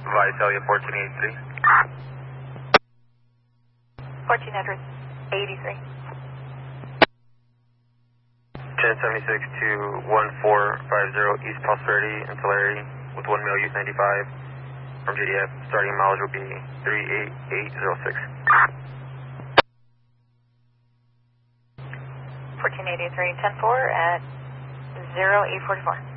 Visalia 1483. 1483. 1076 to 1450 East Prosperity in Tulare with 1 mil use 95 from GDF. Starting mileage will be 38806. 1483, 10-4 at 0844.